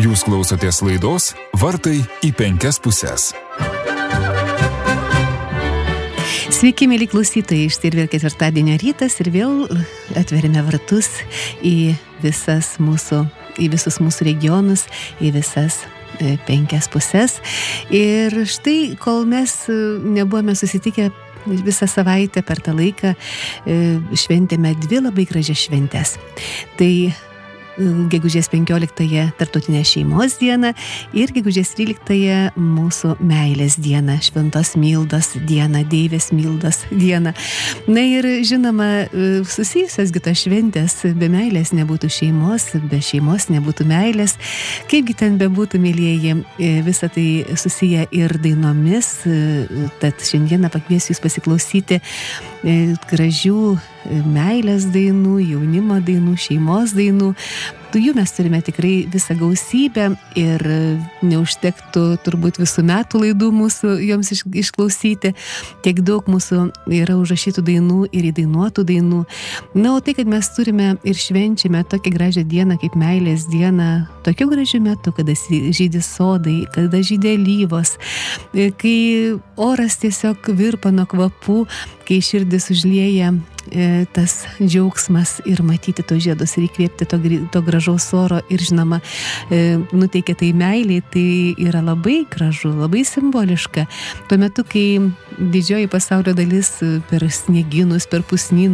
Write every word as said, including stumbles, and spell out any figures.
Jūs klausotės laidos Vartai į penkias puses. Sveiki, mėly klausytojai, štai ir vėl ketvirtadienio rytas ir vėl atveriame vartus į visas mūsų, į visus mūsų regionus, į visas penkias puses. Ir štai, kol mes nebuvome susitikę visą savaitę, per tą laiką šventėme dvi labai gražias šventes. Tai gegužės penkioliktąją tarptautinę šeimos dieną ir gegužės tryliktąją mūsų meilės dieną, šventos Mildos dieną, Deivės Mildos dieną. Na ir žinoma, susijusios kitos šventės, be meilės nebūtų šeimos, be šeimos nebūtų meilės. Kaipgi ten bebūtų, mylieji, visą tai susiję ir dainomis, tad šiandieną pakviesiu jūs pasiklausyti gražių meilės dainų, jaunimo dainų, šeimos dainų. Jų mes turime tikrai visą gausybę ir neužtektų turbūt visų metų laidų mūsų joms iš, išklausyti. Tiek daug mūsų yra užrašytų dainų ir įdainuotų dainų. Na, o tai, kad mes turime ir švenčiame tokią gražią dieną kaip meilės dieną, tokiu gražiu metu, kada žydi sodai, kada žydi alyvos, kai oras tiesiog virpa nuo kvapų, kai širdis užlieja tas džiaugsmas ir matyti to žiedus ir įkvėpti to, to gražaus oro ir žinoma nuteikia tai meiliai, tai yra labai gražu, labai simboliška. Tuo metu, kai didžioji pasaulio dalis per sniegynus, per pusnynus